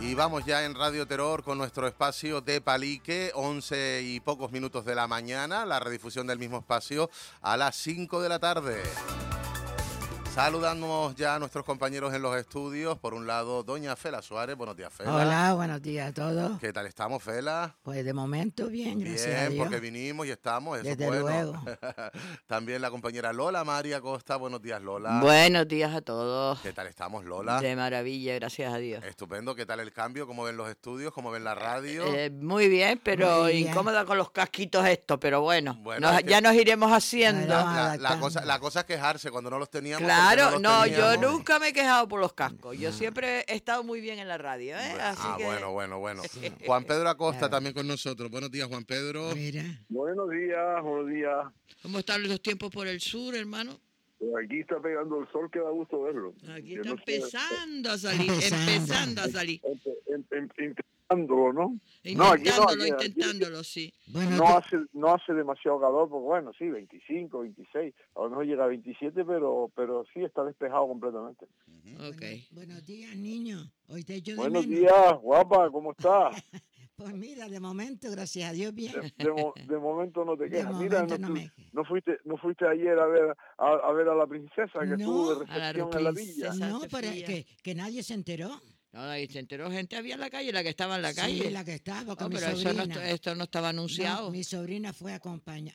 Y vamos ya en Radio Terror con nuestro espacio de Palique, 11 y pocos minutos de la mañana, la redifusión del mismo espacio a las 5 de la tarde. Saludamos ya a nuestros compañeros en los estudios. Por un lado, doña Fela Suárez. Buenos días, Fela. Hola, buenos días a todos. ¿Qué tal estamos, Fela? Pues de momento bien, gracias a Bien, Dios. porque vinimos y estamos, eso Desde es bueno. luego. También la compañera Lola María Costa. Buenos días, Lola. Buenos días a todos. ¿Qué tal estamos, Lola? De maravilla, gracias a Dios. Estupendo. ¿Qué tal el cambio? ¿Cómo ven los estudios? ¿Cómo ven la radio? Muy bien, pero Muy bien. incómoda con los casquitos estos, pero bueno, Bueno, es que- ya nos iremos haciendo. Claro. La cosa es quejarse cuando no los teníamos. Claro, porque no, los yo teníamos. nunca me he quejado por los cascos. Yo siempre he estado muy bien en la radio, ¿eh? Así que... Bueno. Juan Pedro Acosta también con nosotros. Buenos días, Juan Pedro. Mira, Buenos días. ¿Cómo están los tiempos por el sur, hermano? Pues aquí está pegando el sol que da gusto verlo. Aquí Yo está no sé, empezando a salir, Empezando. empezando a salir. intentándolo, ¿no? Intentándolo, sí. bueno, No hace demasiado calor, porque bueno, sí, 25, 26, a lo mejor llega a 27, pero sí está despejado completamente. Ok. buenos días, niño. Hoy te echo de Buenos menos. días, guapa, ¿cómo estás? Pues mira, de momento, gracias a Dios, bien. De momento no te De quejas. Mira, momento no me- no fuiste ayer a ver a la princesa que estuvo de a la recepción en la villa. princesa. No, Santa pero Sofía. que nadie se enteró. No, ahí se enteró gente, había en la calle, la que estaba en la calle. Sí, la que estaba con Oh, mi pero eso no, sobrina. esto no estaba anunciado. No, mi sobrina fue a acompañar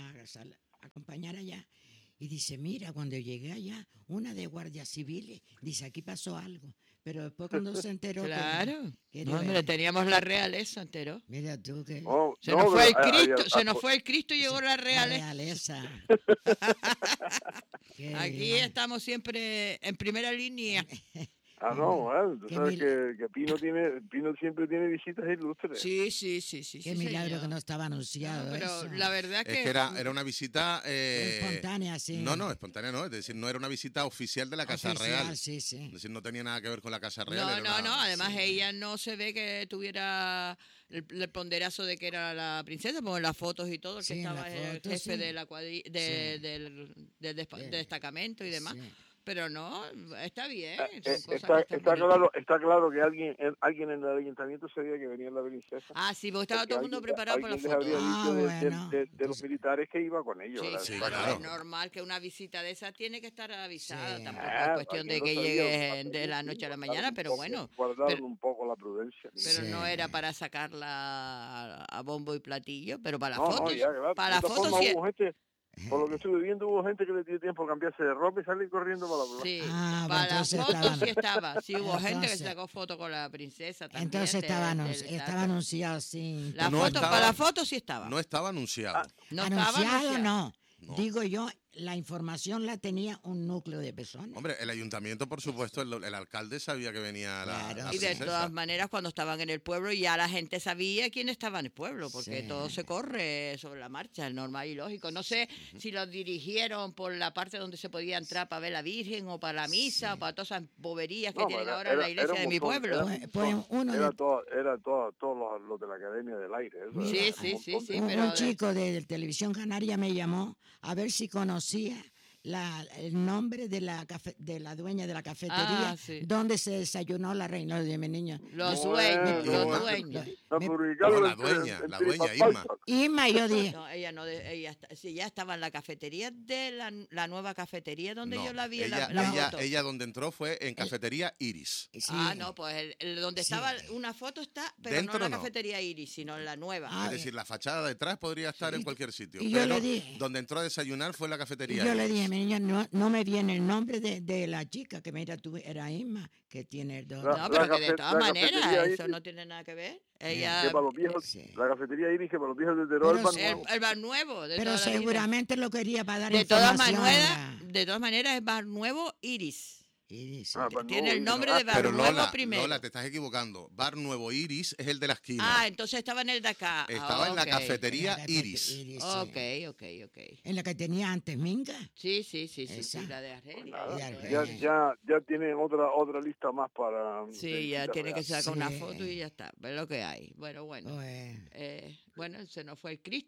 allá y dice, mira, cuando llegué allá, una de guardias civiles, dice, aquí pasó algo. Pero después cuando se enteró... Claro. que No, hombre, teníamos la realeza, enteró. Mira tú que... Oh, Se no, nos fue el pero, Cristo, se nos fue el Cristo y llegó la La realeza. realeza. Qué Aquí bien. estamos siempre en primera línea. no, bueno, tú Qué sabes mil- que Pino siempre tiene visitas ilustres. Sí, sí, Qué milagro señor. que no estaba anunciado No, pero eso. la verdad Es que era una visita... Espontánea, sí. No, espontánea no. Es decir, no era una visita oficial de la Casa Oficial, Real. sí, sí. Es decir, no tenía nada que ver con la Casa Real. No, era no, una- no. Además, sí. ella no se ve que tuviera el ponderazo de que era la princesa, porque en las fotos y todo, el que Sí, en estaba las el fotos, jefe sí. de la del destacamento y demás. Sí. Pero no, está bien. Son cosas que Está están bonitas. claro que alguien en el ayuntamiento sabía que venía la princesa. Ah, sí, porque estaba Porque todo el mundo alguien- preparado para la alguien les había foto. dicho bueno. de los militares que iba con ellos. Sí, ¿verdad? sí, Está claro. Es normal que una visita de esas tiene que estar avisada. Sí. Tampoco Ah, es cuestión de alguien que lo sabía, llegue de la noche a la mañana, pero bueno. Guardaron Pero, un poco la prudencia. pero Sí. no era para sacarla a bombo y platillo, pero para No, las no, fotos, ya, claro. para De las todas fotos formas, sí. hubo gente, por lo que estuve viendo, hubo gente que le dio tiempo a cambiarse de ropa y salir corriendo para la prueba. Sí, Ah, para pues las entonces fotos estaban- sí estaba. Sí hubo gente que Entonces- se sacó foto con la princesa también. Entonces del estaba anunciado, sí. La No foto, estaba- para la foto sí estaba. No estaba anunciado. No estaba Anunciado anunciado. No. Digo yo, la información la tenía un núcleo de personas. Hombre, el ayuntamiento, por supuesto, el alcalde sabía que venía la Claro. la Y de princesa. todas maneras, cuando estaban en el pueblo, ya la gente sabía quién estaba en el pueblo, porque Sí. todo se corre sobre la marcha, es normal y lógico. No sé si los dirigieron por la parte donde se podía entrar para ver la Virgen o para la misa o para todas esas boberías que No, tienen era- ahora en la era- iglesia era de un mi montón, pueblo. era- Pues uno Era de- todos los de la Academia del Aire. Eso Sí, era sí, un sí, montón de- sí, un, pero un chico de Televisión Canaria me llamó a ver si conocía el nombre de de la dueña de la cafetería Ah, sí. donde se desayunó la reina de mi niño. Los Bueno, dueños, los Irma. dueños. No, Me- publicarlo No, la en- dueña, en la Tripapalpa. dueña, Irma. Irma, yo dije, No, ella no, sí, ya estaba en la cafetería de la nueva cafetería donde No, yo la vi en ella, la ella, foto. ella donde entró fue en Cafetería Iris. sí. Ah, no, pues donde Sí. estaba una foto está, pero Dentro no en la no. cafetería Iris, sino en la nueva. Ah, Es decir, la fachada detrás podría estar en cualquier sitio. y yo pero le dije- donde entró a desayunar fue en la Y cafetería yo le Iris. dije, mi niña, no me viene el nombre de la chica que mira tú, era Irma, que tiene el don. No, pero que de la todas maneras, cafetería eso Iris, no tiene nada que ver. que Ella, para los viejos, Sí. la cafetería Iris, que para los viejos de Teruel Pero van sí, nuevos. el bar nuevo, de Pero toda la vida. seguramente lo quería para dar De todas información. maneras, de todas maneras es bar nuevo Iris. Y dice, Ah, pues Tiene no, el nombre no, de bar Pero nuevo Lola, primero. Lola, te estás equivocando. Bar Nuevo Iris es el de la esquina. Ah, entonces estaba en el de acá. Estaba en la ok. cafetería la Iris. sí. Ok. En la que tenía antes Minga. Sí, Esa. la de Argelia. Ya, eso es. Ya tienen otra lista más para... Sí, ya tiene que sacar una Sí. foto y ya está. Ve lo que hay. Bueno. Pues, Bueno, se nos fue el Cristo.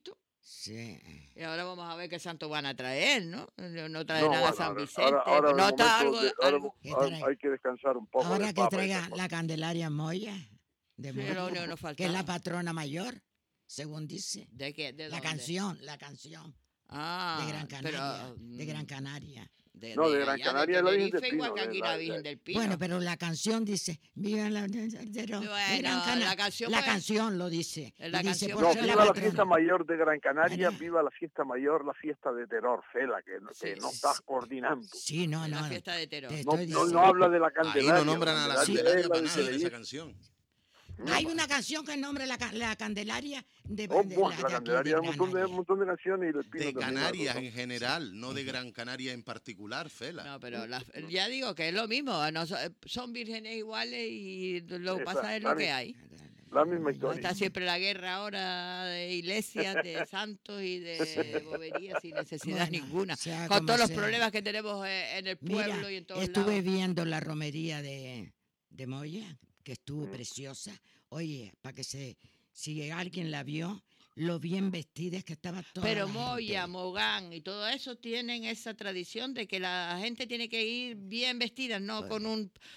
Sí. Y ahora vamos a ver qué santo van a traer, ¿no? No traen No, nada a bueno, San ahora, Vicente. ahora de No está momento, algo. ¿Qué ahora trae? hay que descansar un poco Ahora del que Papa y traiga esas cosas. la Candelaria Moya, de Sí, lo único Moya, que nos que es la faltaba. patrona mayor, según dice. ¿De qué? ¿De La canción de Gran Canaria, de Gran Canaria. No, de Gran allá, Canaria es la Virgen del Tenerife, igual Pino. que aquí la Virgen del Pino. Bueno, pero la canción dice, viva la de Bueno, Gran Canaria. la canción, La pues, canción lo dice. la Y dice, canción, por No, pues, ser es la viva la patrona. fiesta mayor de Gran Canaria, María. viva la fiesta mayor, la fiesta de terror, Fela, que Sí, no estás coordinando. Sí, no, la no. fiesta de terror. Te No, estoy no, diciendo. no habla de la Ahí Candelaria. no nombran a la Candelaria es la para de nada en esa Tenerife. canción. Hay una canción que nombra la Candelaria de, Oh, de bueno, la la de aquí, Candelaria de hay un Canarias. montón de canciones y del Pino De también. Canarias las en general, no de Gran Canaria en particular, Fela. No, pero ya digo que es lo mismo. Son vírgenes iguales y lo que Sí, pasa es está lo que bien. hay. La misma historia. Está siempre la guerra ahora de iglesias, de santos y de boberías sin necesidad Bueno, ninguna. sea Con como todos los sea. problemas que tenemos en el pueblo Mira, y en todos estuve lados. viendo la romería de Moya, que estuvo Mm. preciosa. Oye, para que si alguien la vio, lo bien vestidas que estaba toda Pero la Moya, gente. Mogán y todo eso tienen esa tradición de que la gente tiene que ir bien vestida, no con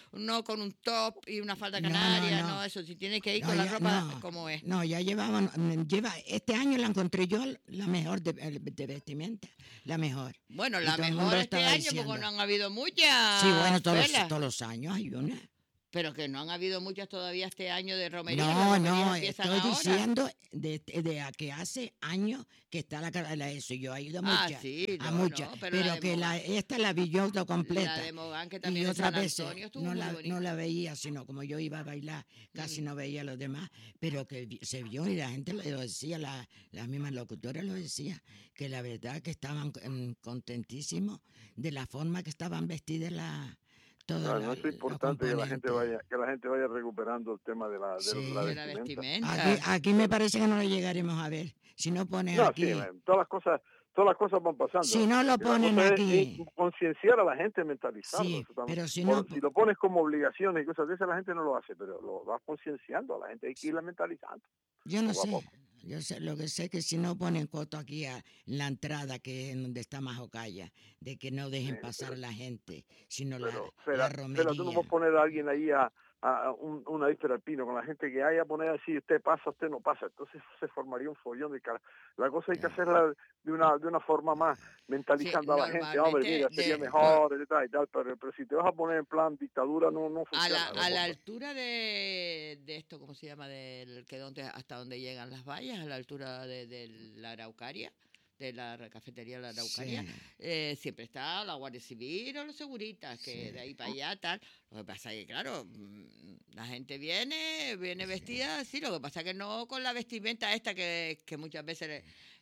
un top y una falda No, no, canaria, no. no, eso, si tiene que ir No, con la ya- ropa no, como es. No, ya este año la encontré yo la mejor de vestimenta, la mejor. Bueno, Y la todo el mejor mundo este estaba año diciendo. porque no han habido muchas. Sí, bueno, Fela. todos los años hay una. Pero que no han habido muchas todavía este año de romería. No, las no, romerías empiezan estoy ahora. diciendo de a que hace años que está eso. Yo he ido a Ah, muchas, sí, a no, muchas, no, pero la de que Mogán. esta la vi yo completa. La de Mogán, que Y también en otras San veces Antonio estuvo no muy la, bonita. no la veía, sino como yo iba a bailar, casi no veía a los demás, pero que se vio y la gente lo decía, las mismas locutoras lo decían, que la verdad que estaban contentísimos de la forma que estaban vestidas todos No, es los importante que componentes. la gente vaya recuperando el tema de la Sí. De la vestimenta. vestimenta. Aquí me parece que no lo llegaremos a ver. Si no pones No, aquí, sí, man, todas las cosas van pasando. si no lo Y la ponen cosa aquí, es concienciar a la gente, mentalizarlo. sí, Eso también. pero si no, Si lo pones como obligaciones y cosas de esas, la gente no lo hace, pero lo vas concienciando a la gente, hay que irla mentalizando. yo no poco a sé. poco. Yo sé, lo que sé es que si no ponen coto aquí en la entrada, que es donde está Majocaya, de que no dejen Sí, pasar a la gente, sino Pero, la Fela, tú no romería. puedes poner a alguien ahí una víspera al pino con la gente que haya a poner así, usted pasa, usted no pasa. Entonces se formaría un follón de cara. La cosa hay que hacerla de una forma más, mentalizando a la gente. Hombre, mira, sería mejor y tal. Pero si te vas a poner en plan dictadura, no funciona. A la altura de esto, ¿cómo se llama? Hasta donde llegan las vallas, a la altura de la Araucaria, de la cafetería La Araucaria, siempre está la Guardia Civil o los seguritas, que de ahí para allá, tal. Lo que pasa es que, claro, la gente viene vestida así, lo que pasa es que no con la vestimenta esta que muchas veces...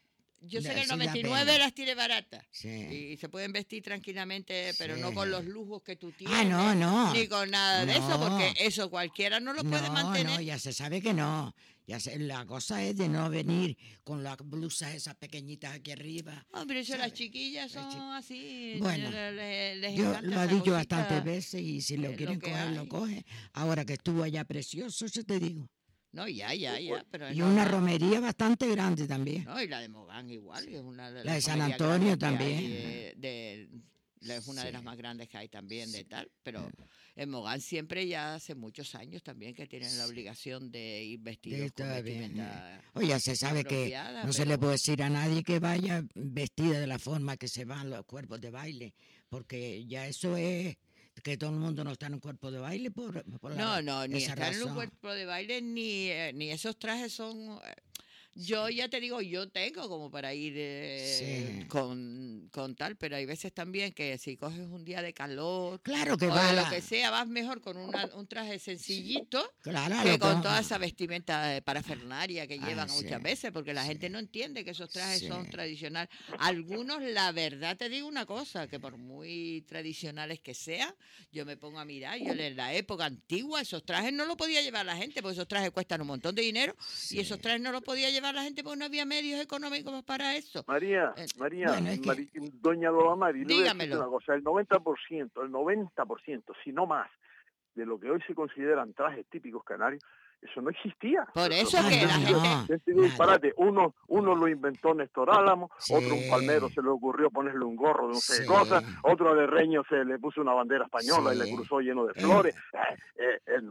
Yo sé que el Sí, da 99 pena. las tiene baratas Sí. y se pueden vestir tranquilamente, pero Sí. no con los lujos que tú tienes, Ah, no. ni con nada de eso, No. porque eso cualquiera no lo puede mantener. No, ya se sabe que no. La cosa es de no venir con las blusas esas pequeñitas aquí arriba. Hombre, eso ¿sabes? las chiquillas son así. Bueno, les Yo encanta lo he esa dicho cosita. bastantes veces y si lo es lo quieren que coger, lo hay. coge. Ahora que estuvo allá precioso, eso te digo. No, ya, pero es Y una normal. romería bastante grande también. No, y la de Mogán igual, que es una de La de las San romerías Antonio grandes que hay también. es una de las más grandes que hay también de tal, pero en Mogán siempre ya hace muchos años también que tienen la obligación de ir vestidos con Está bien. vestimenta Oye, ya se sabe que apropiada, no se pero- le puede decir a nadie que vaya vestida de la forma que se van los cuerpos de baile, porque ya eso es que todo el mundo no está en un cuerpo de baile No, ni esa estar en un razón. cuerpo de baile, ni esos trajes son... Yo ya te digo, yo tengo como para ir Sí. con tal, pero hay veces también que si coges un día de calor Claro que o va de la- lo que sea, vas mejor con un traje sencillito Claro, que lo con pongo. toda esa vestimenta parafernaria que llevan sí, muchas veces, porque la gente no entiende que esos trajes Sí. son tradicionales. Algunos, la verdad, te digo una cosa, que por muy tradicionales que sean, yo me pongo a mirar, yo en la época antigua esos trajes no lo podía llevar la gente, porque esos trajes cuestan un montón de dinero, y esos trajes no los podía llevar la gente porque no había medios económicos para eso. María, bueno, es que- doña Lola Mari, le voy a decir Dígamelo. una cosa, el 90%, si no más, de lo que hoy se consideran trajes típicos canarios, Eso no existía. Por eso Ah, que no, la no. gente... Ese disparate. Uno lo inventó Néstor Álamo, Sí. otro un palmero se le ocurrió ponerle un gorro de no sé Sí. qué cosa, otro de Reño se le puso una bandera española y le Sí. cruzó lleno de flores. El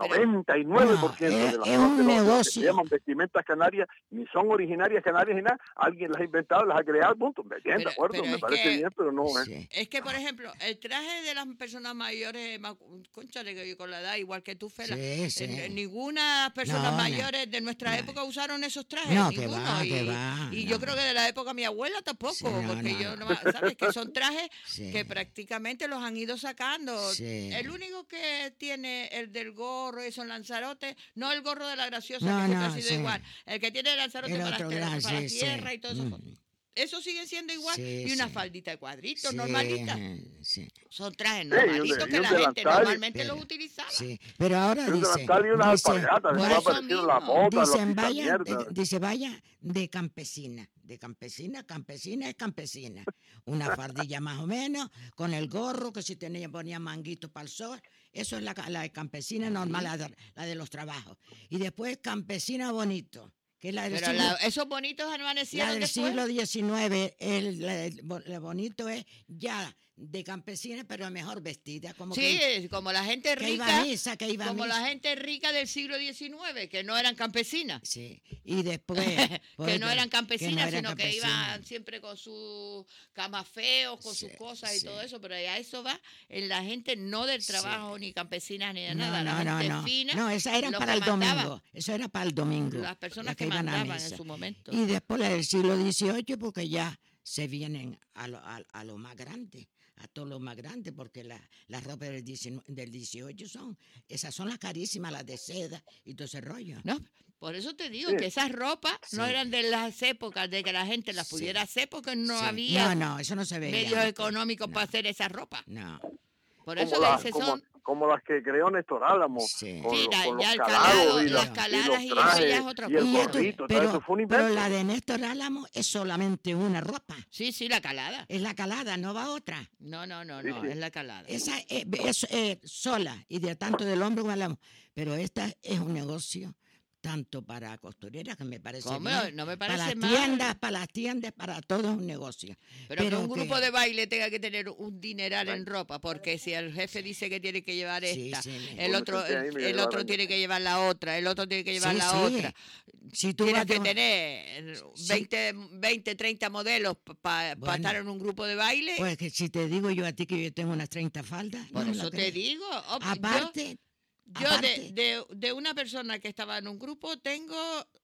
99% No, de las es un de lo que negocio. se llaman vestimentas canarias ni son originarias canarias ni nada. Alguien las ha inventado, las ha creado, punto. Bien, de acuerdo, pero me es parece que- bien, pero no. Sí. Es que, por ejemplo, el traje de las personas mayores, cónchale, que con la edad, igual que tú, Fela, Sí, sí. ninguna persona No, mayores de nuestra no. época usaron esos trajes. No, que ninguno. va, y que va, y no. yo creo que de la época de mi abuela tampoco, Sí, no, porque no, yo, no. ¿sabes? Que son trajes Sí. que prácticamente los han ido sacando. Sí. El único que tiene el del gorro y son Lanzarote, no el gorro de la graciosa, No, que siempre no, ha sido sí. igual. El que tiene el Lanzarote El para, otro las gran, para la sí, tierra sí. y todo eso. Eso sigue siendo igual. Sí, y una sí. faldita de cuadritos, Sí, normalita. sí, Son trajes Sí, normalitos que y un la gente delantal y- normalmente Pero- los utilizaba. sí. Pero ahora Y un dice, delantal y unas dice, alpargatas, por después eso aparecieron las mismo. botas, los dicen vaya, quitamientas. dice vaya de campesina, campesina es campesina. Una fardilla más o menos, con el gorro que si tenía ponía manguito para el sol. Eso es la de campesina normal, la de los trabajos. Y después campesina bonito, que es la del Pero siglo, esos bonitos la amanecieron del después. siglo XIX. La bonito es ya de campesina, pero mejor vestida, como Sí, como la gente que iba rica, a misa, que iba a como misa. la gente rica del siglo XIX, que no eran campesinas. Sí, y después... Que no eran campesinas, eran sino que campesinas. iban siempre con sus camas feos, con sus cosas y sí. todo eso, pero ya eso va en la gente no del trabajo, ni campesinas, ni de No, nada, la no, gente no. fina. No, esa era los para que el mandaban, domingo. Eso era para el domingo. Las personas las que iban a mandaban en misa. su momento. Y después la del siglo XVIII, porque ya se vienen a lo más grande, a todo lo más grande, porque las ropas del 18 esas son las carísimas, las de seda y todo ese rollo. No, por eso te digo Sí. que esas ropas no Sí. eran de las épocas de que la gente las Sí. pudiera hacer, porque no Sí. había No, eso no se veía. medios antes. económicos No. para hacer esas ropas. No. Por Como eso que dice, son... como las que creó Néstor Álamo, Sí. con, Sí, con ya los el calados calado, y, las y caladas los y eso ya trajes es otra y el cosa. gorrito, todo eso fue un invento. pero la de Néstor Álamo es solamente una ropa. Sí, la calada. Es la calada, no va otra. No, Sí, sí. es la calada. Esa es sola y de tanto del hombre como hablamos. Pero esta es un negocio tanto para costureras, que me parece ¿Cómo? bien, No me para parece las tiendas, para todo es un negocio. Pero que un que- grupo de baile tenga que tener un dineral en ropa, porque si el jefe dice que tiene que llevar Sí, esta, sí, el otro, Pues, ahí me el otro llevaron. tiene que llevar la otra, el otro tiene que llevar Sí, la sí. otra. Si tú Tienes vas que de un- tener Sí. 20, 30 modelos para Bueno. estar en un grupo de baile. Pues que si te digo yo a ti que yo tengo unas 30 faldas. Por no me eso la te crees. digo. Aparte, Yo aparte- de una persona que estaba en un grupo tengo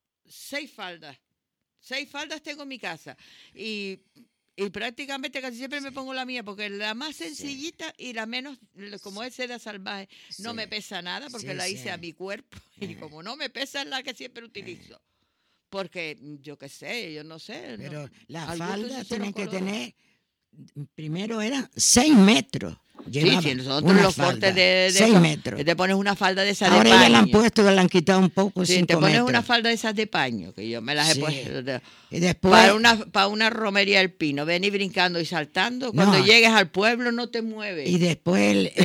6 faldas. 6 faldas tengo en mi casa. Y prácticamente casi siempre me pongo la mía, porque la más sencillita y la menos, como es seda salvaje, no Sí. me pesa nada, porque Sí, la hice sí. a mi cuerpo. Y como no me pesa, es la que siempre utilizo. Porque yo qué sé, yo no sé. pero no. las Al gusto faldas se tienen los que colores. tener, primero eran 6 metros. Llevaba Sí, nosotros una los falda, cortes de 6 eso, metros. que te pones una falda de esas Ahora de ya paño. la han puesto, la han quitado un poco, Sí, 5 te pones metros. una falda de esas de paño, que yo me las he Sí. puesto. Y después, Para una romería del pino, venir brincando y saltando. Cuando No. llegues al pueblo no te mueves. y después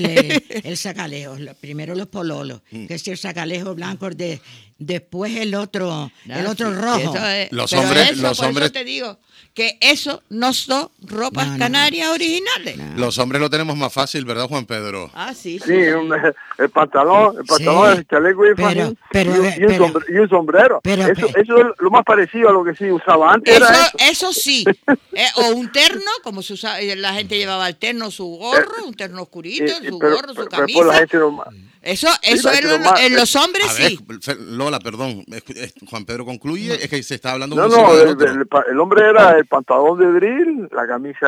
el sacalejo, primero los pololos, que es el sacalejo blanco, después el otro rojo. Eso es- Los pero hombres- eso, los por hombres- eso te digo que eso no son ropas No, no. canarias originales. No. Los hombres lo tenemos más fácil, ¿verdad, Juan Pedro? Ah, sí. Sí, el pantalón, Sí, el chaleco y el pero- fajín pero- y un sombrero. pero- eso es lo más parecido a lo que sí usaba antes. Eso, Era eso. eso sí. O un terno, como se usaba, la gente llevaba el terno, su gorro, un terno oscurito, su gorro, su pero después la camisa. gente no- Eso la es gente normal- en los hombres A ver, sí. Lola, perdón. Juan Pedro concluye, es que se está hablando No, por encima no, del otro. el hombre era el pantalón de drill, la camisa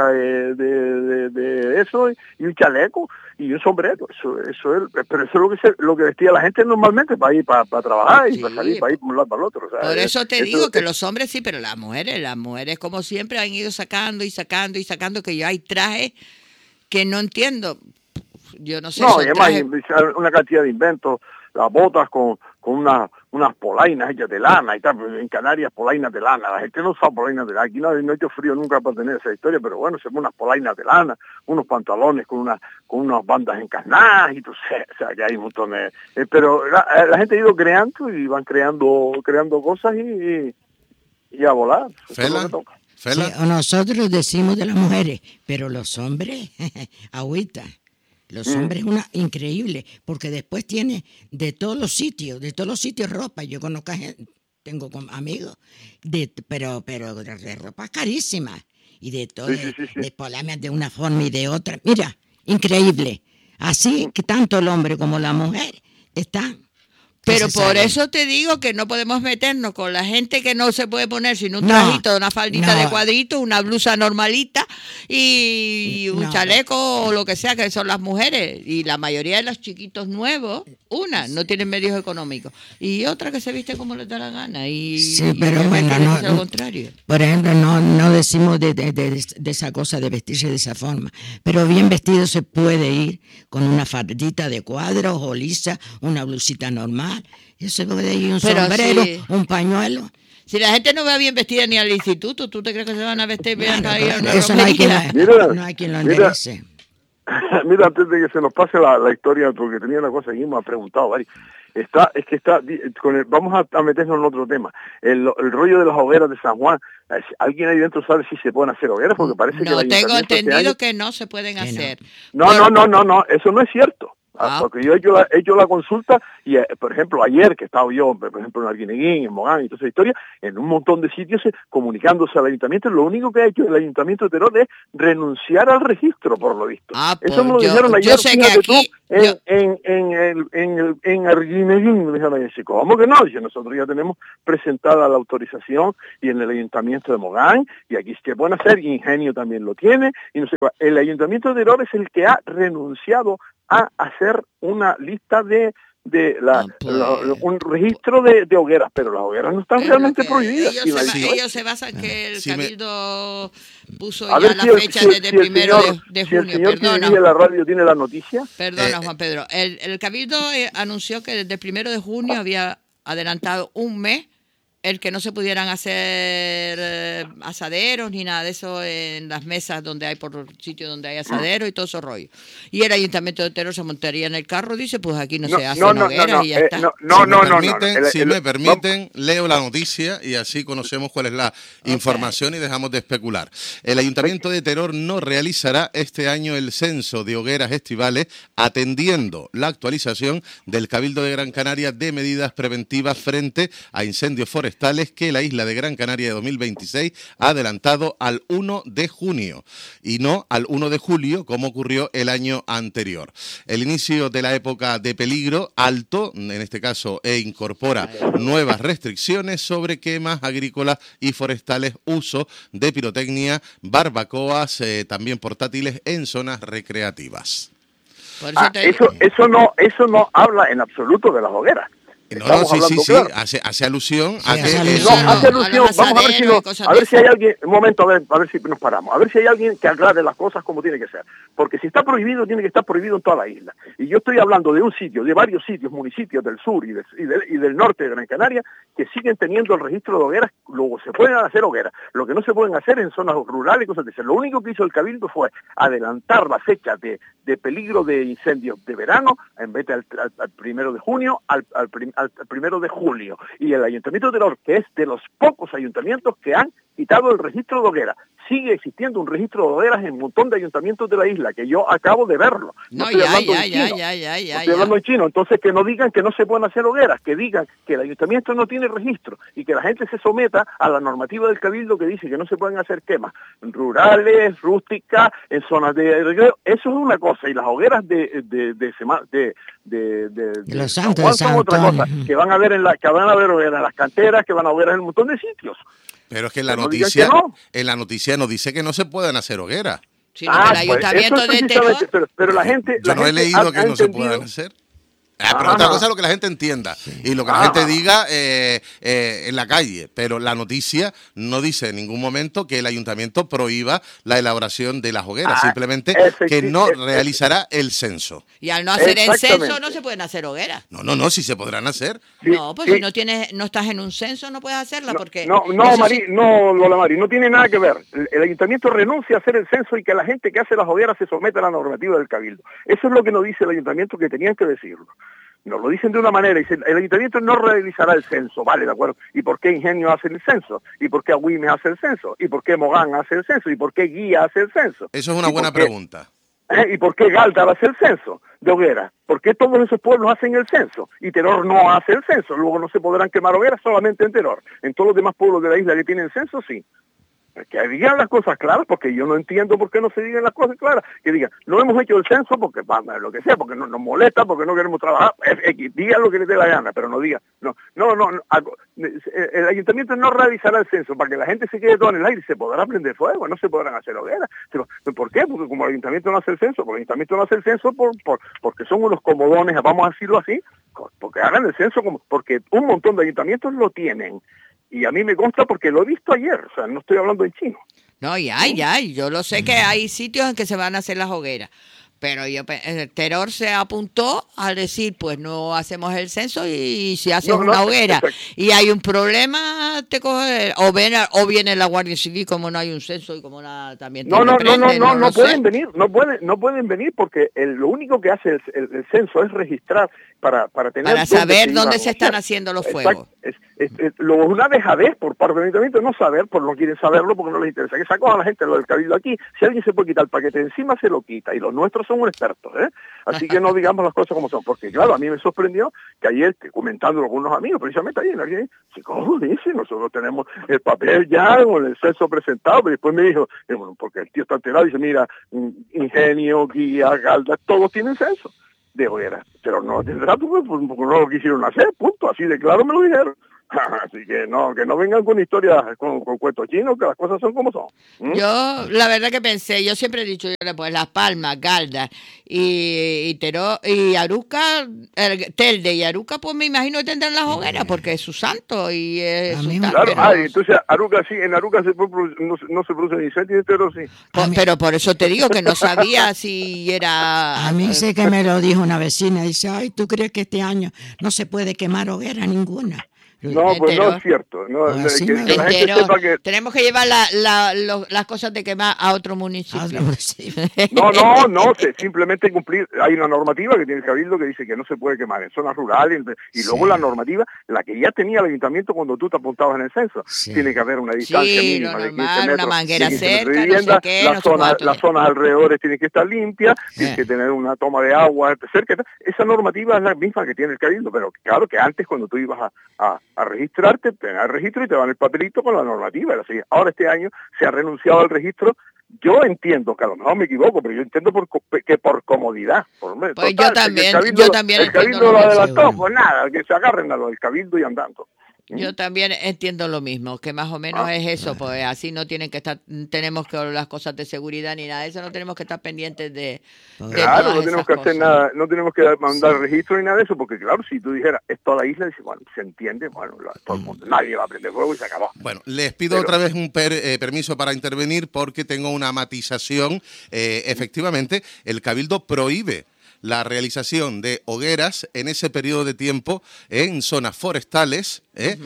de eso y un chaleco y un sombrero. Eso es, pero eso es lo que vestía la gente normalmente para ir para trabajar y Sí, para salir, para ir por un lado para el otro. O sea, Por eso te digo que los hombres sí, pero las mujeres como siempre han ido sacando y sacando y sacando, que ya hay trajes que no entiendo. Yo no sé. No, son y además trajes- una cantidad de inventos, las botas con unas polainas hechas de lana y tal, en Canarias polainas de lana, la gente no usa polainas de lana, aquí no ha hecho frío nunca para tener esa historia, pero bueno, se ponen unas polainas de lana, unos pantalones con unas bandas encarnadas y todo, o sea, que hay un montón de... pero la gente ha ido creando y van creando cosas y a volar. Eso es lo que toca. Sí, nosotros decimos de las mujeres, pero los hombres, agüita. Los hombres una increíble, porque después tiene de todos los sitios ropa. Yo conozco tengo amigos, pero de ropa carísima y de todo, de polames de una forma y de otra. Mira, increíble. Así que tanto el hombre como la mujer están. Pero por eso te digo que no podemos meternos con la gente que no se puede poner sino un trajito, una faldita de cuadrito, una blusa normalita y un chaleco o lo que sea, que son las mujeres. Y la mayoría de los chiquitos nuevos, no tienen medios económicos. Y otra que se viste como les da la gana. Pero bueno, no, al contrario. Por ejemplo, no decimos de esa cosa de vestirse de esa forma. Pero bien vestido se puede ir con una faldita de cuadros o lisa, una blusita normal. Y se puede ir un sombrero, un pañuelo. Si la gente no va bien vestida ni al instituto, ¿tú te crees que se van a vestir bien para ir a una eso no hay quien lo enderece. Mira, antes de que se nos pase la historia, porque tenía una cosa que me ha preguntado, Ari. Vamos a meternos en otro tema. El rollo de las hogueras de San Juan. ¿Alguien ahí dentro sabe si se pueden hacer hogueras? Porque parece que no tengo entendido que no se pueden hacer. No, eso no es cierto. Porque yo he hecho la consulta y, por ejemplo, ayer que estaba yo, por ejemplo, en Arguineguín, en Mogán y toda esa historia, en un montón de sitios comunicándose al ayuntamiento, lo único que ha hecho el ayuntamiento de Teror es renunciar al registro, por lo visto. Eso me lo dijeron ayer. Yo sé que aquí... En Arguineguín me dijeron ayer, ¿cómo que no? Dice, nosotros ya tenemos presentada la autorización y en el ayuntamiento de Mogán, y aquí se pueden hacer, y Ingenio también lo tiene, y no sé cuál. El ayuntamiento de Teror es el que ha renunciado a hacer una lista un registro de hogueras, pero las hogueras no están realmente prohibidas. Ellos se basan que el Cabildo puso ya la fecha desde el 1 de junio. Si el señor que la radio tiene la noticia. Perdona, Juan Pedro. El Cabildo anunció que desde el 1 de junio había adelantado un mes el que no se pudieran hacer asaderos ni nada de eso en las mesas donde hay por sitios donde hay asaderos y todo eso rollo. Y el ayuntamiento de Teror se montaría en el carro, dice, pues aquí no se hacen hogueras y ya está. Si me permiten, leo la noticia y así conocemos cuál es la información y dejamos de especular. El ayuntamiento de Teror no realizará este año el censo de hogueras estivales, atendiendo la actualización del Cabildo de Gran Canaria de medidas preventivas frente a incendios forestales que la isla de Gran Canaria de 2026 ha adelantado al 1 de junio y no al 1 de julio como ocurrió el año anterior. El inicio de la época de peligro alto, en este caso, incorpora nuevas restricciones sobre quemas agrícolas y forestales, uso de pirotecnia, barbacoas, también portátiles en zonas recreativas. Eso no habla en absoluto de las hogueras. Sí, hace alusión a que... hace alusión, vamos a ver si hay alguien, un momento, a ver si nos paramos, a ver si hay alguien que aclare las cosas como tiene que ser, porque si está prohibido, tiene que estar prohibido en toda la isla, y yo estoy hablando de un sitio, de varios sitios, municipios del sur y del norte de Gran Canaria, que siguen teniendo el registro de hogueras, luego se pueden hacer hogueras, lo que no se pueden hacer en zonas rurales y cosas de eso. Lo único que hizo el Cabildo fue adelantar la fecha de peligro de incendios de verano, en vez de al 1 de junio, al 1 de julio. Y el Ayuntamiento de Teror, que es de los pocos ayuntamientos que han quitado el registro de hogueras. Sigue existiendo un registro de hogueras en un montón de ayuntamientos de la isla, que yo acabo de verlo. Estoy hablando en chino. Entonces, que no digan que no se pueden hacer hogueras, que digan que el ayuntamiento no tiene registro y que la gente se someta a la normativa del Cabildo que dice que no se pueden hacer quemas rurales, rústicas, en zonas de recreo. Eso es una cosa. Y las hogueras de los santos Juan son otra cosa, que van a haber hogueras en las canteras, que van a haber en un montón de sitios. Pero es que en la noticia no dice que no se puedan hacer hogueras. Sí, el ayuntamiento de Teror... Pero la gente... Yo no he leído que no se puedan hacer. Pero otra cosa es lo que la gente entienda y lo que la gente diga en la calle. Pero la noticia no dice en ningún momento que el ayuntamiento prohíba la elaboración de las hogueras, simplemente que no realizará el censo. Y al no hacer el censo no se pueden hacer hogueras. No, sí se podrán hacer. No, pues si no estás en un censo no puedes hacerla porque... Lola Mari, no tiene nada que ver. El ayuntamiento renuncia a hacer el censo y que la gente que hace las hogueras se someta a la normativa del cabildo. Eso es lo que nos dice el ayuntamiento, que tenían que decirlo. Nos lo dicen de una manera, dicen, el ayuntamiento no realizará el censo, vale, de acuerdo. ¿Y por qué Ingenio hace el censo? ¿Y por qué Agüimes hace el censo? ¿Y por qué Mogán hace el censo? ¿Y por qué Guía hace el censo? Eso es una buena pregunta. ¿Y por qué Galdar hace el censo de hogueras? ¿Por qué todos esos pueblos hacen el censo? Y Teror no hace el censo. Luego no se podrán quemar hogueras solamente en Teror. En todos los demás pueblos de la isla que tienen censo, sí. Que digan las cosas claras, porque yo no entiendo por qué no se digan las cosas claras. Que digan, no hemos hecho el censo porque, lo que sea, porque nos molesta, porque no queremos trabajar. Digan lo que les dé la gana, pero no digan. No. El ayuntamiento no realizará el censo para que la gente se quede todo en el aire. Se podrá prender fuego, no se podrán hacer hogueras. Pero, ¿por qué? Porque como el ayuntamiento no hace el censo, porque son unos comodones, vamos a decirlo así, porque hagan el censo, porque un montón de ayuntamientos lo tienen. Y a mí me consta porque lo he visto ayer, o sea, no estoy hablando en chino. No, yo lo sé que hay sitios en que se van a hacer las hogueras, pero Teror se apuntó a decir, pues no hacemos el censo y si haces una hoguera exacto. Y hay un problema, te coge, o viene la Guardia Civil como no hay un censo y como también no pueden venir porque lo único que hace el censo es registrar para saber dónde se están haciendo los fuegos. Una dejadez por parte del ayuntamiento no saber, no quieren saberlo porque no les interesa. Que sacó a la gente lo del cabildo aquí. Si alguien se puede quitar el paquete encima, se lo quita. Y los nuestros son expertos, ¿eh? Así que no digamos las cosas como son. Porque claro, a mí me sorprendió que ayer, comentándolo con unos amigos, precisamente ayer, ¿cómo dice? Nosotros tenemos el papel ya con el censo presentado, pero después me dijo, bueno, porque el tío está enterado, dice, mira, Ingenio, Guía, Galda, todos tienen censo de hoguera, pero no tendrá porque no lo quisieron hacer, punto, así de claro me lo dijeron. Así que no vengan con historias con cuentos chinos, que las cosas son como son. Yo la verdad que pensé, yo siempre he dicho, pues Las Palmas, Galda y Teror y Aruca, Telde y Aruca, pues me imagino que tendrán las hogueras porque es su santo y es su claro, entonces Aruca sí, en Aruca no se produce ni incendio, pero sí. Pero por eso te digo que no sabía si era... A mí sé que me lo dijo una vecina, dice, ay, ¿tú crees que este año no se puede quemar hoguera ninguna? No, pues no es cierto. No, la gente sepa que... Tenemos que llevar las cosas de quemar a otro municipio. No, simplemente cumplir. Hay una normativa que tiene el Cabildo que dice que no se puede quemar en zonas rurales y luego la normativa, la que ya tenía el ayuntamiento cuando tú te apuntabas en el censo. Tiene que haber una distancia mínima de 15 metros. Una manguera cerca, vivienda, no sé qué, las zonas alrededores tienen que estar limpias, tienen que tener una toma de agua cerca. Esa normativa es la misma que tiene el Cabildo, pero claro que antes cuando tú ibas a registrarte, te dan el registro y te dan el papelito con la normativa. Así, ahora este año se ha renunciado al registro. Yo entiendo, que a lo mejor me equivoco, pero yo entiendo que por comodidad. Pues total, yo también el Cabildo lo adelantó, pues nada, que se agarren a lo del Cabildo y andando. Yo también entiendo lo mismo, que más o menos es eso, pues así no tenemos que las cosas de seguridad ni nada de eso, no tenemos que estar pendientes de claro, no tenemos que hacer nada, no tenemos que mandar registro ni nada de eso, porque claro, si tú dijeras, es toda la isla, dice, bueno, se entiende, bueno, todo el mundo, nadie va a prender fuego y se acabó. Bueno, les pido otra vez un permiso para intervenir porque tengo una matización. Efectivamente, el Cabildo prohíbe la realización de hogueras en ese periodo de tiempo en zonas forestales,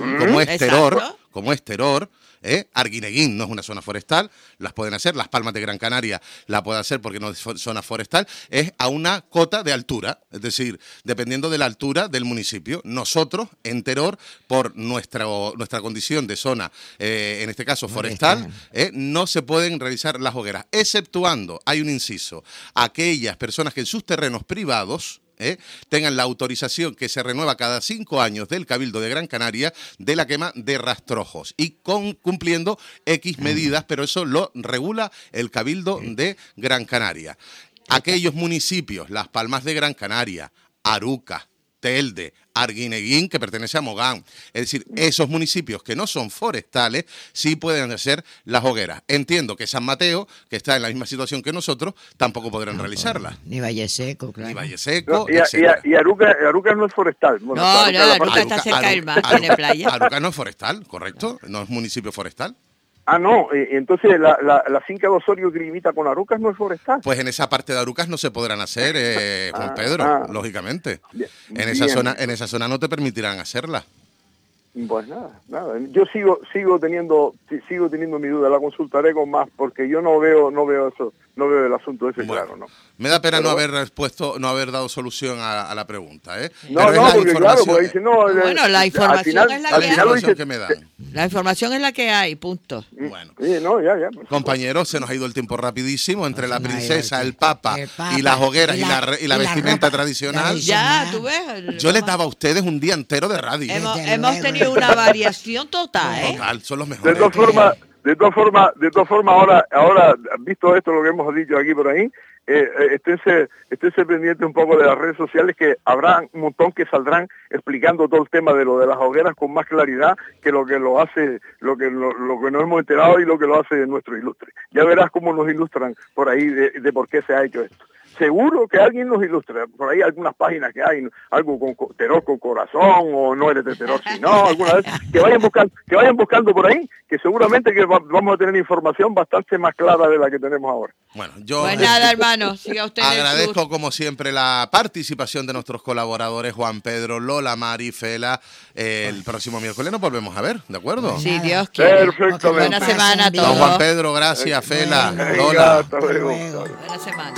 como es Teror, Arguineguín no es una zona forestal, las pueden hacer, Las Palmas de Gran Canaria la puede hacer porque no es zona forestal, es a una cota de altura, es decir, dependiendo de la altura del municipio. Nosotros, en Teror, por nuestra condición de zona, en este caso forestal, no se pueden realizar las hogueras, exceptuando, hay un inciso, aquellas personas que en sus terrenos privados tengan la autorización que se renueva cada 5 años del Cabildo de Gran Canaria de la quema de rastrojos y cumpliendo X medidas, pero eso lo regula el Cabildo de Gran Canaria. Aquellos municipios, Las Palmas de Gran Canaria, Aruca, Telde, Arguineguín, que pertenece a Mogán. Es decir, esos municipios que no son forestales sí pueden hacer las hogueras. Entiendo que San Mateo, que está en la misma situación que nosotros, tampoco podrán realizarlas. Ni Valle Seco, claro. Ni Valle Seco, y Arucas no es forestal. Bueno, Arucas está cerca del mar, tiene playa. Arucas no es forestal, correcto, no es municipio forestal. Ah, no, entonces la finca de Osorio que limita con Arucas no es forestal. Pues en esa parte de Arucas no se podrán hacer, Juan Pedro, lógicamente. En esa zona no te permitirán hacerla. Pues nada. Yo sigo teniendo mi duda, la consultaré con más, porque yo no veo eso, no veo el asunto ese, bueno, claro, ¿no? Me da pena no haber dado solución a la pregunta, ¿eh? No, porque claro, porque dice, no... Bueno, la información es la que me dan. La información es la que hay, punto. Bueno. Sí, no, ya. Compañeros, se nos ha ido el tiempo rapidísimo entre la princesa, el papa y las hogueras y la vestimenta tradicional. Ya, tú ves. Yo les daba a ustedes un día entero de radio. Hemos tenido una variación total, ¿eh? Total, son los mejores. De todas formas, ahora, visto esto, lo que hemos dicho aquí por ahí, esténse pendiente un poco de las redes sociales, que habrá un montón que saldrán explicando todo el tema de lo de las hogueras con más claridad que lo que nos hemos enterado y lo que lo hace nuestro ilustre. Ya verás cómo nos ilustran por ahí de por qué se ha hecho esto. Seguro que alguien nos ilustra, por ahí algunas páginas que hay, algo con Teror con corazón, o no eres de Teror, sino alguna vez, que vayan buscando por ahí, que seguramente que vamos a tener información bastante más clara de la que tenemos ahora. Bueno, yo pues nada, hermano, siga usted. Agradezco como siempre la participación de nuestros colaboradores, Juan Pedro, Lola, Mari, Fela. El próximo miércoles nos volvemos a ver, ¿de acuerdo? Sí, Dios quiere. Perfectamente. Buena semana a todos. Don Juan Pedro, gracias, Fela, Lola. Hasta luego. Buena semana.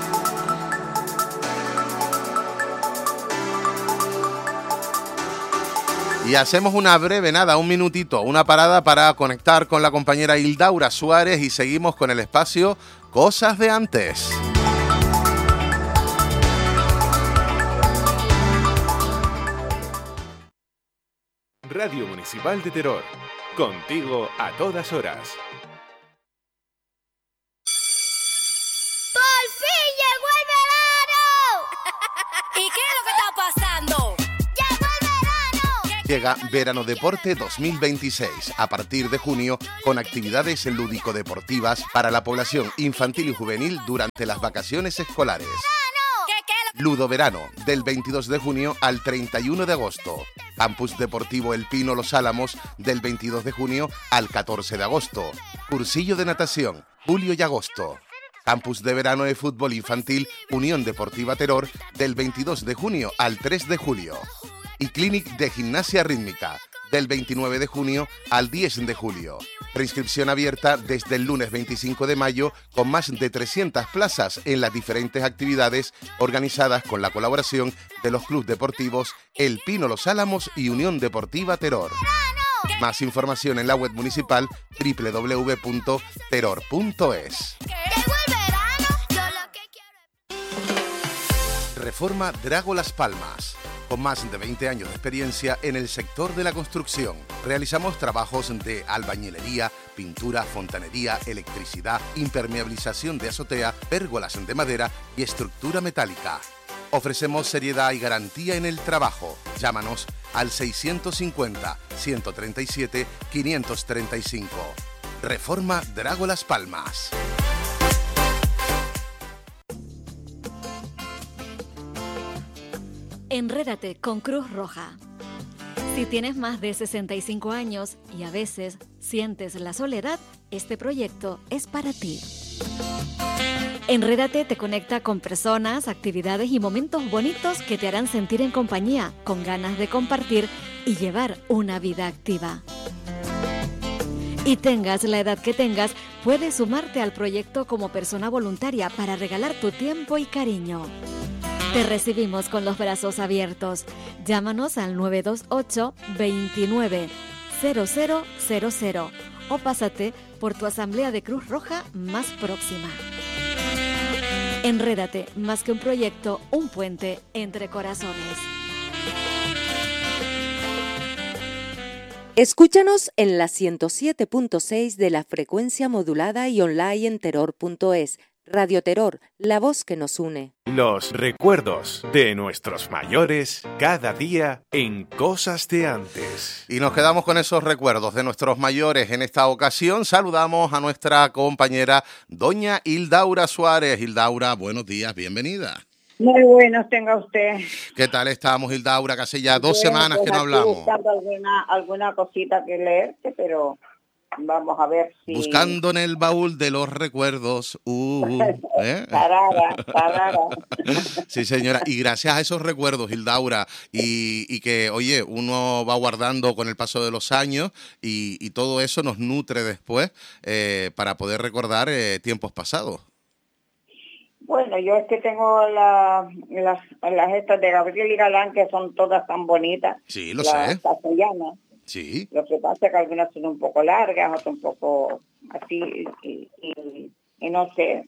Y hacemos una breve, un minutito, una parada para conectar con la compañera Hildaura Suárez y seguimos con el espacio Cosas de Antes. Radio Municipal de Teror, contigo a todas horas. ¡Por fin llegó el verano! ¿Y qué es lo que está pasando? Llega Verano Deporte 2026, a partir de junio, con actividades lúdico-deportivas para la población infantil y juvenil durante las vacaciones escolares. Ludo Verano, del 22 de junio al 31 de agosto. Campus Deportivo El Pino Los Álamos, del 22 de junio al 14 de agosto. Cursillo de natación, julio y agosto. Campus de verano de fútbol infantil Unión Deportiva Teror, del 22 de junio al 3 de julio. Y Clinic de Gimnasia Rítmica, del 29 de junio al 10 de julio. Preinscripción abierta desde el lunes 25 de mayo, con más de 300 plazas en las diferentes actividades organizadas con la colaboración de los clubes deportivos El Pino Los Álamos y Unión Deportiva Teror. Más información en la web municipal www.teror.es. Reforma Drago Las Palmas. Con más de 20 años de experiencia en el sector de la construcción, realizamos trabajos de albañilería, pintura, fontanería, electricidad, impermeabilización de azotea, pérgolas de madera y estructura metálica. Ofrecemos seriedad y garantía en el trabajo. Llámanos al 650-137-535. Reforma Drago Las Palmas. Enrédate con Cruz Roja. Si tienes más de 65 años y a veces sientes la soledad, este proyecto es para ti. Enrédate te conecta con personas, actividades y momentos bonitos que te harán sentir en compañía, con ganas de compartir y llevar una vida activa. Y tengas la edad que tengas, puedes sumarte al proyecto como persona voluntaria para regalar tu tiempo y cariño. Te recibimos con los brazos abiertos. Llámanos al 928 29 0000 o pásate por tu asamblea de Cruz Roja más próxima. Enrédate, más que un proyecto, un puente entre corazones. Escúchanos en la 107.6 de la frecuencia modulada y online en terror.es, Radio Terror, la voz que nos une. Los recuerdos de nuestros mayores cada día en Cosas de Antes. Y nos quedamos con esos recuerdos de nuestros mayores. En esta ocasión saludamos a nuestra compañera doña Hildaura Suárez. Hildaura, buenos días, bienvenida. Muy buenos tenga usted. ¿Qué tal estamos, Hildaura? Que hace ya 2 semanas pues que no hablamos. Buscando alguna cosita que leerte, pero vamos a ver si... Buscando en el baúl de los recuerdos. Tarara. Sí, señora. Y gracias a esos recuerdos, Hildaura, y que, oye, uno va guardando con el paso de los años y todo eso nos nutre después para poder recordar tiempos pasados. Bueno, yo es que tengo las estas de Gabriel y Galán, que son todas tan bonitas. Sí, lo las sé. castellanas. Sí. Lo que pasa es que algunas son un poco largas, otras un poco así, y no sé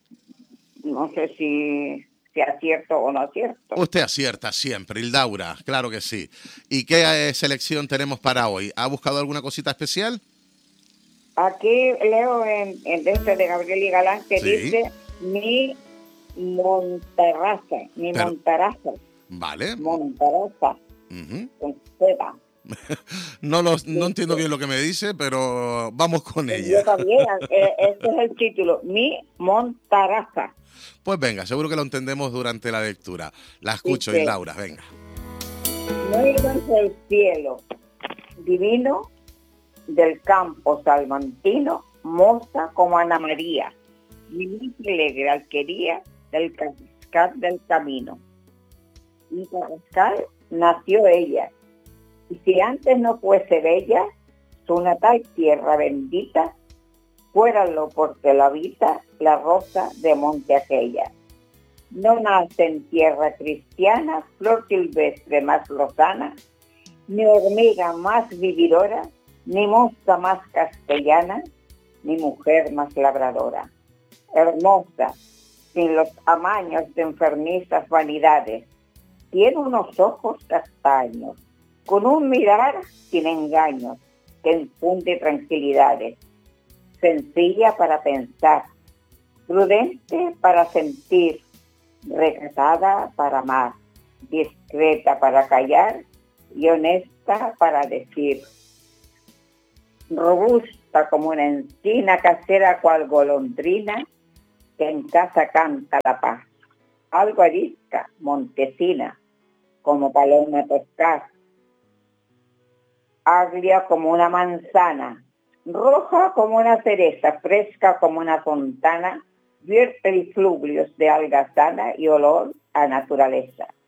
si acierto o no acierto. Usted acierta siempre, Hildaura, claro que sí. ¿Y qué selección tenemos para hoy? ¿Ha buscado alguna cosita especial? Aquí leo en este de Gabriel y Galán que Sí. dice mi Montaraza, Montaraza. Vale. Montaraza, Ujú. con seda. No entiendo bien lo que me dice, pero vamos con Yo ella. también, este es el título, mi Montaraza. Pues venga, seguro que lo entendemos durante la lectura. La escucho, Dice, Hildaura, venga. Negro es el cielo, divino del campo salmantino, moza como Ana María, mi alegre alquería del Carrascal del camino. Y Carrascal nació ella, y si antes no fuese bella, su natal tierra bendita, fuéralo porque la habita la rosa de monte aquella. No nace en tierra cristiana flor silvestre más lozana, ni hormiga más vividora, ni mosca más castellana, ni mujer más labradora. Hermosa, sin los amaños de enfermizas vanidades, tiene unos ojos castaños, con un mirar sin engaños, que infunde tranquilidades, sencilla para pensar, prudente para sentir, recatada para amar, discreta para callar y honesta para decir. Robusta como una encina casera cual golondrina, que en casa canta la paz. Algo arisca, montesina, como paloma toscaz. Agria como una manzana, roja como una cereza, fresca como una fontana, vierte efluvios de alga sana y olor a naturaleza.